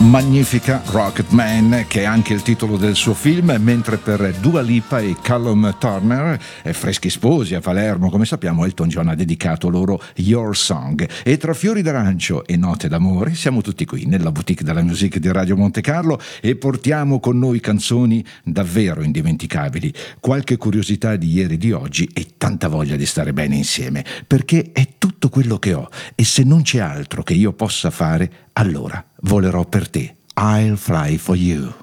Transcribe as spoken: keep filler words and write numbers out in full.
Magnifica Rocketman, che è anche il titolo del suo film, mentre per Dua Lipa e Callum Turner, freschi sposi a Palermo, come sappiamo, Elton John ha dedicato loro Your Song. E tra fiori d'arancio e note d'amore siamo tutti qui nella boutique della musica di Radio Monte Carlo e portiamo con noi canzoni davvero indimenticabili, qualche curiosità di ieri e di oggi e tanta voglia di stare bene insieme, perché è tutto quello che ho e se non c'è altro che io possa fare, allora volerò per te. I'll fly for you.